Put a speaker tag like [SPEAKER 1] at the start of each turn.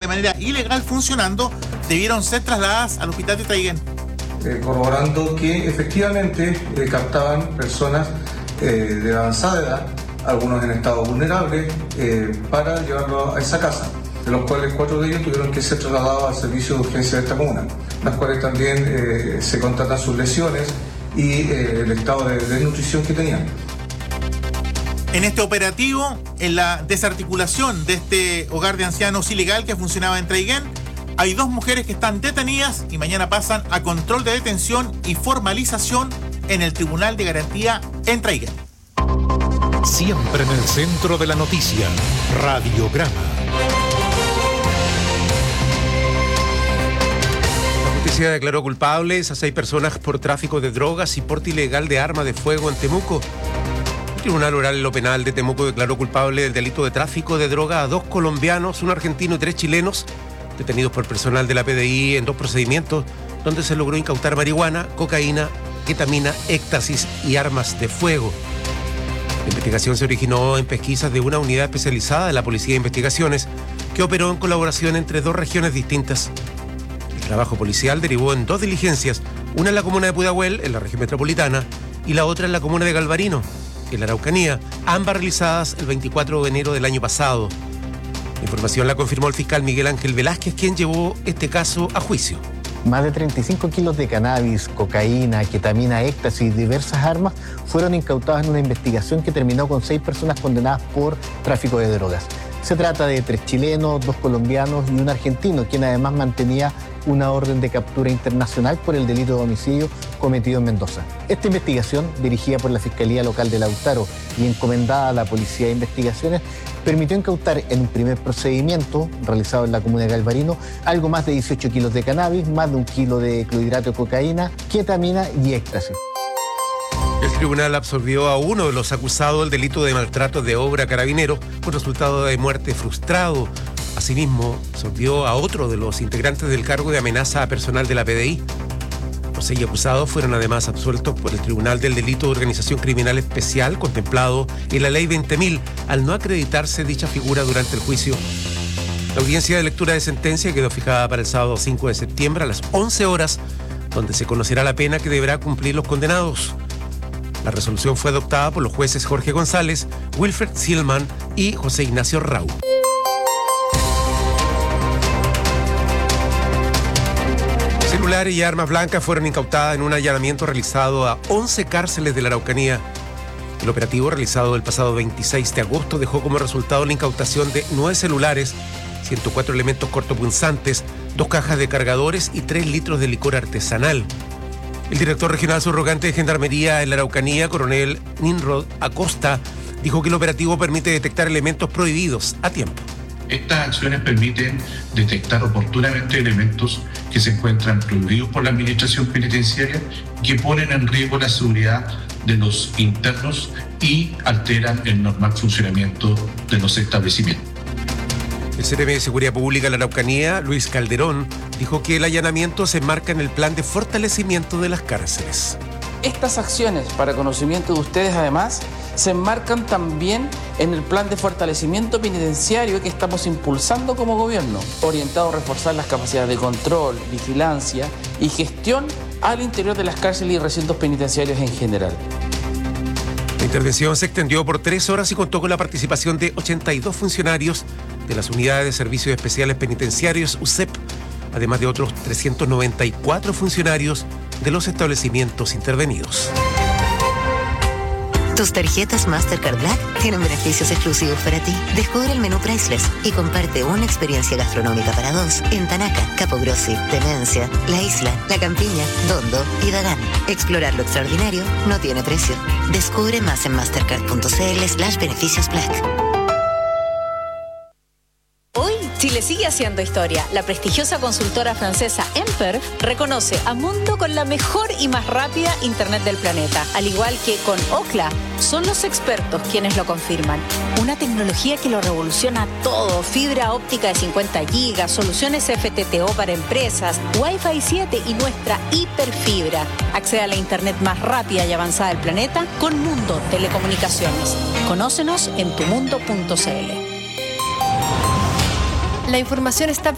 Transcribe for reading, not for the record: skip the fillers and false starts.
[SPEAKER 1] manera ilegal funcionando debieron ser trasladadas al hospital de Traiguén.
[SPEAKER 2] Corroborando que efectivamente captaban personas de avanzada edad, algunos en estado vulnerable, para llevarlo a esa casa, de los cuales 4 de ellos tuvieron que ser trasladados al servicio de urgencia de esta comuna, las cuales también se constatan sus lesiones y el estado de desnutrición que tenían.
[SPEAKER 1] En este operativo, en la desarticulación de este hogar de ancianos ilegal que funcionaba en Traiguén, hay 2 mujeres que están detenidas y mañana pasan a control de detención y formalización en el Tribunal de Garantía en Traiguén.
[SPEAKER 3] Siempre en el centro de la noticia, Radiograma.
[SPEAKER 4] La justicia declaró culpables a 6 personas por tráfico de drogas y porte ilegal de arma de fuego en Temuco. El Tribunal Oral en lo Penal de Temuco declaró culpable del delito de tráfico de droga a 2 colombianos, un argentino y 3 chilenos, detenidos por personal de la PDI en 2 procedimientos donde se logró incautar marihuana, cocaína, ketamina, éxtasis y armas de fuego. La investigación se originó en pesquisas de una unidad especializada de la Policía de Investigaciones que operó en colaboración entre 2 regiones distintas. El trabajo policial derivó en 2 diligencias, una en la comuna de Pudahuel, en la región metropolitana, y la otra en la comuna de Galvarino, en la Araucanía, ambas realizadas el 24 de enero del año pasado. La información la confirmó el fiscal Miguel Ángel Velázquez, quien llevó este caso a juicio.
[SPEAKER 5] Más de 35 kilos de cannabis, cocaína, ketamina, éxtasis y diversas armas fueron incautadas en una investigación que terminó con 6 personas condenadas por tráfico de drogas. Se trata de 3 chilenos, 2 colombianos y un argentino, quien además mantenía una orden de captura internacional por el delito de homicidio cometido en Mendoza. Esta investigación, dirigida por la Fiscalía Local de Lautaro y encomendada a la Policía de Investigaciones, permitió incautar en un primer procedimiento, realizado en la comuna de Galvarino, algo más de 18 kilos de cannabis, más de 1 kilo de clorhidrato de cocaína, ketamina y éxtasis.
[SPEAKER 4] El tribunal absolvió a uno de los acusados del delito de maltrato de obra carabinero por resultado de muerte frustrado. Asimismo, absolvió a otro de los integrantes del cargo de amenaza a personal de la PDI. Los 6 acusados fueron además absueltos por el Tribunal del Delito de Organización Criminal Especial contemplado en la Ley 20.000 al no acreditarse dicha figura durante el juicio. La audiencia de lectura de sentencia quedó fijada para el sábado 5 de septiembre a las 11 horas, donde se conocerá la pena que deberá cumplir los condenados. La resolución fue adoptada por los jueces Jorge González, Wilfred Silman y José Ignacio Rau. Celulares y armas blancas fueron incautadas en un allanamiento realizado a 11 cárceles de la Araucanía. El operativo realizado el pasado 26 de agosto dejó como resultado la incautación de 9 celulares, 104 elementos cortopunzantes, 2 cajas de cargadores y 3 litros de licor artesanal. El director regional subrogante de Gendarmería en la Araucanía, coronel Ninrod Acosta, dijo que el operativo permite detectar elementos prohibidos a tiempo.
[SPEAKER 6] Estas acciones permiten detectar oportunamente elementos que se encuentran prohibidos por la administración penitenciaria, que ponen en riesgo la seguridad de los internos y alteran el normal funcionamiento de los establecimientos.
[SPEAKER 4] El CTM de Seguridad Pública de la Araucanía, Luis Calderón, dijo que el allanamiento se enmarca en el plan de fortalecimiento de las cárceles.
[SPEAKER 7] Estas acciones, para conocimiento de ustedes además, se enmarcan también en el plan de fortalecimiento penitenciario que estamos impulsando como gobierno, orientado a reforzar las capacidades de control, vigilancia y gestión al interior de las cárceles y recintos penitenciarios en general.
[SPEAKER 4] La intervención se extendió por 3 horas y contó con la participación de 82 funcionarios de las Unidades de Servicios Especiales Penitenciarios, USEP, además de otros 394 funcionarios de los establecimientos intervenidos.
[SPEAKER 8] Tus tarjetas Mastercard Black tienen beneficios exclusivos para ti. Descubre el menú Priceless y comparte una experiencia gastronómica para 2 en Tanaca, Capogrossi, Demencia, La Isla, La Campiña, Dondo y Dagán. Explorar lo extraordinario no tiene precio. Descubre más en mastercard.cl/beneficios Black.
[SPEAKER 9] Chile sigue haciendo historia. La prestigiosa consultora francesa Emper reconoce a Mundo con la mejor y más rápida internet del planeta. Al igual que con Ookla, son los expertos quienes lo confirman. Una tecnología que lo revoluciona todo. Fibra óptica de 50 gigas, soluciones FTTO para empresas, Wi-Fi 7 y nuestra hiperfibra. Accede a la internet más rápida y avanzada del planeta con Mundo Telecomunicaciones. Conócenos en tumundo.cl.
[SPEAKER 10] La información está